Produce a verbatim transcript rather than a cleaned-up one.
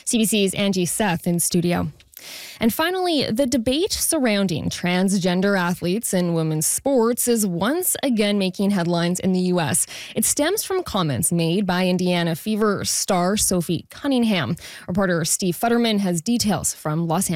C B C's Angie Seth in studio. And finally, the debate surrounding transgender athletes in women's sports is once again making headlines in the U S. It stems from comments made by Indiana Fever star Sophie Cunningham. Reporter Steve Futterman has details from Los Angeles.